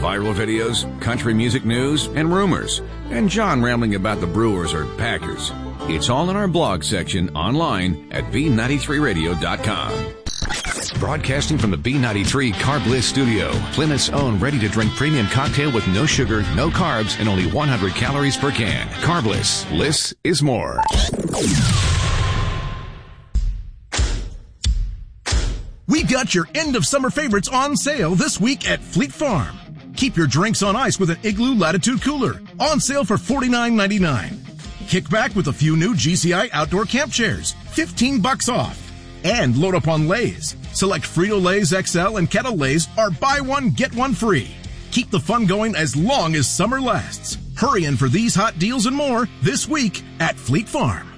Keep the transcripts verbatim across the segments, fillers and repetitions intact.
viral videos, country music news, and rumors, and John rambling about the Brewers or Packers. It's all in our blog section online at B ninety-three radio dot com. Broadcasting from the B ninety-three Carbliss studio, Plymouth's own ready-to-drink premium cocktail with no sugar, no carbs, and only one hundred calories per can. Carbliss. Less is more. We've got your end-of-summer favorites on sale this week at Fleet Farm. Keep your drinks on ice with an Igloo Latitude Cooler, on sale for forty-nine ninety-nine. Kick back with a few new G C I outdoor camp chairs, fifteen bucks off. And load up on Lay's. Select Frito-Lay's X L and Kettle Lay's are buy one, get one free. Keep the fun going as long as summer lasts. Hurry in for these hot deals and more this week at Fleet Farm.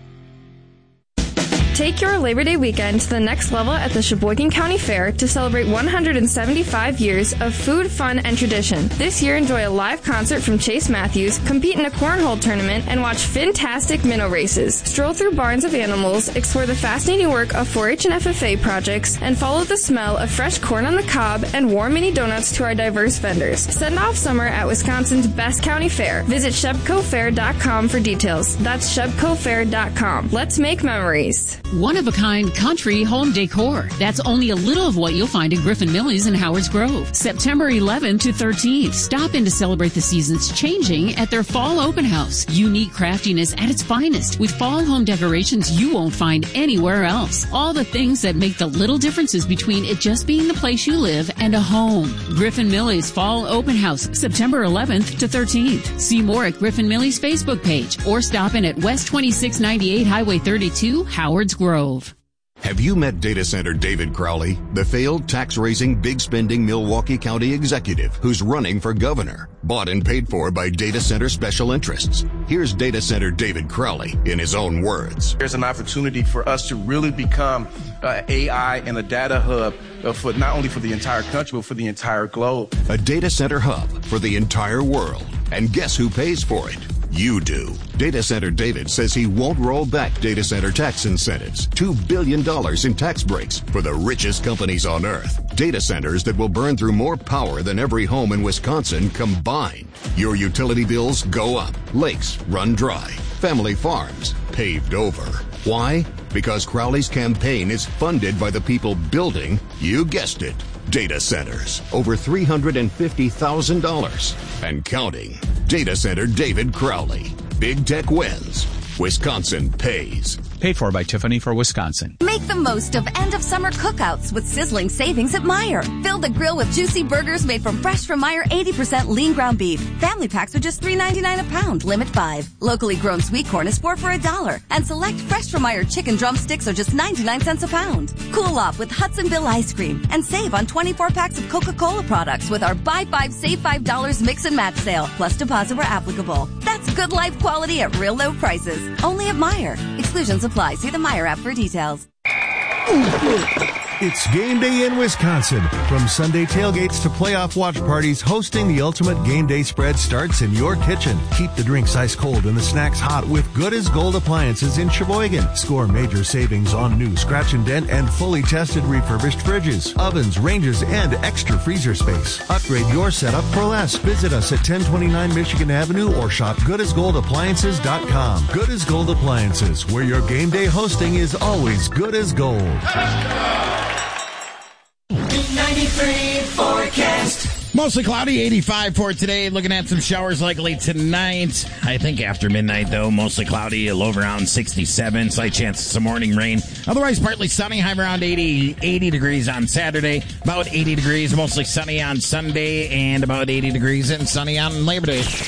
Take your Labor Day weekend to the next level at the Sheboygan County Fair to celebrate one hundred seventy-five years of food, fun, and tradition. This year, enjoy a live concert from Chase Matthews, compete in a cornhole tournament, and watch fantastic minnow races. Stroll through barns of animals, explore the fascinating work of four H and F F A projects, and follow the smell of fresh corn on the cob and warm mini donuts to our diverse vendors. Send off summer at Wisconsin's best county fair. Visit shebco fair dot com for details. That's shebco fair dot com. Let's make memories. One-of-a-kind country home decor. That's only a little of what you'll find in Griffin Millie's in Howards Grove. September eleventh to thirteenth. Stop in to celebrate the seasons changing at their fall open house. Unique craftiness at its finest with fall home decorations you won't find anywhere else. All the things that make the little differences between it just being the place you live and a home. Griffin Millie's fall open house, September eleventh to thirteenth. See more at Griffin Millie's Facebook page or stop in at West twenty-six ninety-eight Highway thirty-two, Howards Grove. Have you met data center David Crowley, the failed tax-raising, big-spending Milwaukee County executive who's running for governor, bought and paid for by data center special interests? Here's data center David Crowley in his own words. There's an opportunity for us to really become uh, A I and a data hub uh, for not only for the entire country, but for the entire globe. A data center hub for the entire world. And guess who pays for it? You do. Data Center David says he won't roll back data center tax incentives. two billion dollars in tax breaks for the richest companies on earth. Data centers that will burn through more power than every home in Wisconsin combined. Your utility bills go up. Lakes run dry. Family farms paved over. Why? Because Crowley's campaign is funded by the people building, you guessed it, data centers. Over three hundred fifty thousand dollars. And counting. Data Center David Crowley. Big tech wins. Wisconsin pays. Paid for by Tiffany for Wisconsin. Make the most of end-of-summer cookouts with sizzling savings at Meijer. Fill the grill with juicy burgers made from fresh from Meijer eighty percent lean ground beef. Family packs are just three ninety-nine a pound, limit five. Locally grown sweet corn is four for a dollar. And select fresh from Meijer chicken drumsticks are just ninety-nine cents a pound. Cool off with Hudsonville ice cream and save on twenty-four packs of Coca-Cola products with our buy five, save five dollars mix and match sale, plus deposit where applicable. That's good life quality at real low prices. Only at Meijer. Exclusions apply. See the Meijer app for details. It's game day in Wisconsin. From Sunday tailgates to playoff watch parties, hosting the ultimate game day spread starts in your kitchen. Keep the drinks ice cold and the snacks hot with Good as Gold appliances in Sheboygan. Score major savings on new scratch and dent and fully tested refurbished fridges, ovens, ranges, and extra freezer space. Upgrade your setup for less. Visit us at ten twenty-nine Michigan Avenue or shop good as gold appliances dot com. Good as Gold Appliances, where your game day hosting is always good as gold. ninety-three forecast. Mostly cloudy, eighty-five for today. Looking at some showers likely tonight. I think after midnight, though, mostly cloudy, a low around sixty-seven. Slight chance of some morning rain. Otherwise, partly sunny, high around eighty, eighty degrees on Saturday. About eighty degrees, mostly sunny on Sunday, and about eighty degrees and sunny on Labor Day.